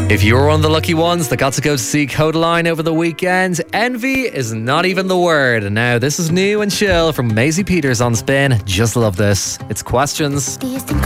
If you were one of the lucky ones that got to go to see Codaline over the weekend, envy is not even the word. And now this is new and chill from Maisie Peters on Spin. Just love this. It's Questions.